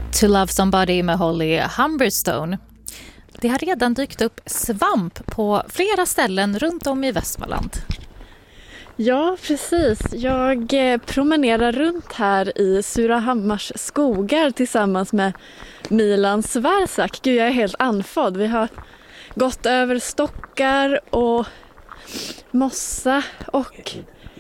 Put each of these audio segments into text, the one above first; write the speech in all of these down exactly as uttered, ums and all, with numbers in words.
To Love Somebody med Holly Humberstone. Det har redan dykt upp svamp på flera ställen runt om i Västmanland. Ja, precis. Jag promenerar runt här i Surahammars skogar tillsammans med Milan Svarsak. Gud, jag är helt andfådd. Vi har gått över stockar och mossa och...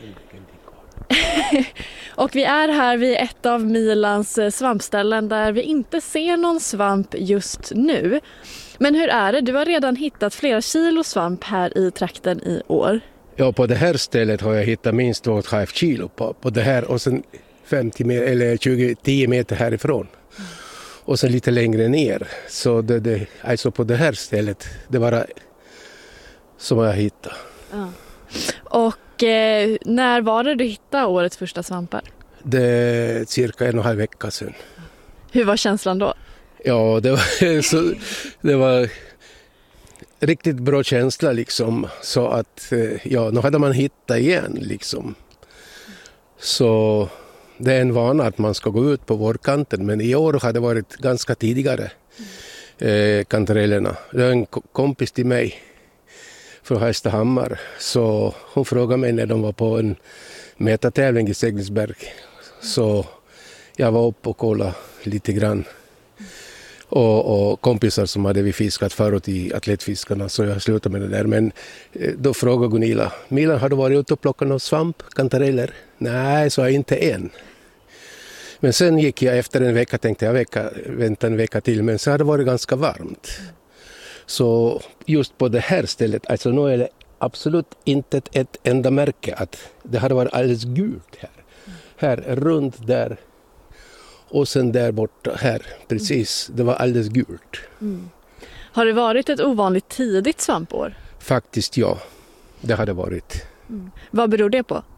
och vi är här vid ett av Milans svampställen där vi inte ser någon svamp just nu. Men hur är det? Du har redan hittat flera kilo svamp här i trakten i år. Ja, på det här stället har jag hittat minst två och ett halvt kilo på, på det här och sen femtio meter, eller tjugo, tio meter härifrån. Och sen lite längre ner. Så det, det, alltså på det här stället, det var som jag hittade. Ja. Och eh, när var det du hittade årets första svampar? Det är cirka en och en halv vecka sedan. Hur var känslan då? Ja, det var, så, det var riktigt bra känsla liksom. Så att, ja, nu hade man hittat igen liksom. Så det är en vana att man ska gå ut på vårkanten. Men i år hade det varit ganska tidigare eh, kantarellerna. Det är en kompis till mig från Hästahammar. Så hon frågade mig när de var på en mätartävling i Seglingsberg. Så jag var upp och kollade lite grann. Och, och kompisar som hade vi fiskat förut i atletfiskarna, så jag slutade med det där. Men eh, då frågade Gunilla, Milan, har du varit ute och plockat någon svamp, kantareller? Nej, så jag inte än. Men sen gick jag efter en vecka, tänkte jag vecka, vänta en vecka till, men så hade det varit ganska varmt. Så just på det här stället, alltså nu är det absolut inte ett, ett enda märke att det hade varit alldeles gult här. Här, runt där. Och sen där borta, här, precis. Det var alldeles gult. Mm. Har det varit ett ovanligt tidigt svampår? Faktiskt ja, det hade varit. Mm. Vad beror det på?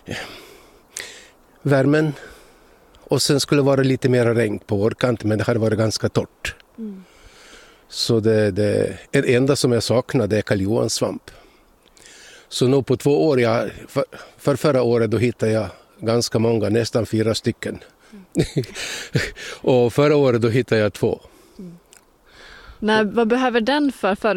Värmen. Och sen skulle det vara lite mer regn på vårkanten, men det hade varit ganska torrt. Mm. Så det, det, det enda som jag saknade är Karl Johans svamp. Så nu på två år, jag, för, för förra året då hittade jag ganska många, nästan fyra stycken. Och förra året då hittade jag två. Mm. Nej, vad behöver den för, för